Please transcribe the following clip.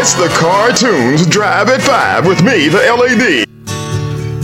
It's the Cartoons Drive at 5 with me, the LAD.